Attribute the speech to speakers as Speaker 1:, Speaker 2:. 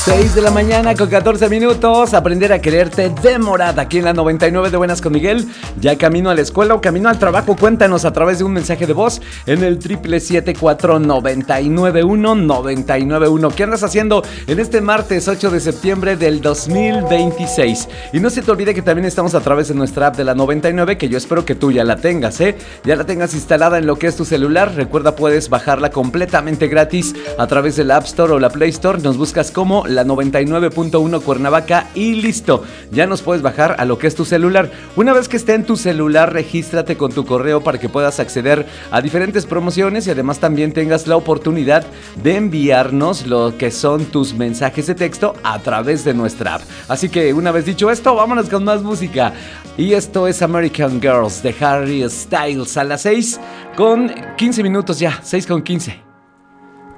Speaker 1: 6 de la mañana con 14 minutos. Aprender a quererte de Morat aquí en la 99 de Buenas con Miguel. Ya camino a la escuela o camino al trabajo. Cuéntanos a través de un mensaje de voz en el 777-499-1991. ¿Qué andas haciendo en este martes 8 de septiembre del 2026? Y no se te olvide que también estamos a través de nuestra app de la 99, que yo espero que tú ya la tengas, ya la tengas instalada en lo que es tu celular. Recuerda, puedes bajarla completamente gratis a través de la App Store o la Play Store. Nos buscas como la 99.1 Cuernavaca y listo, ya nos puedes bajar a lo que es tu celular. Una vez que esté en tu celular, regístrate con tu correo para que puedas acceder a diferentes promociones y además también tengas la oportunidad de enviarnos lo que son tus mensajes de texto a través de nuestra app. Así que una vez dicho esto, vámonos con más música. Y esto es American Girls de Harry Styles a las 6 con 15 minutos ya, 6 con 15.